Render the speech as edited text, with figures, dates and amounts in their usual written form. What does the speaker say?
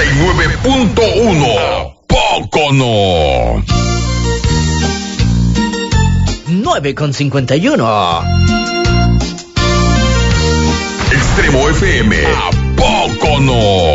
99.1. Poco no. 9:51. Extremo FM. ¿A poco no?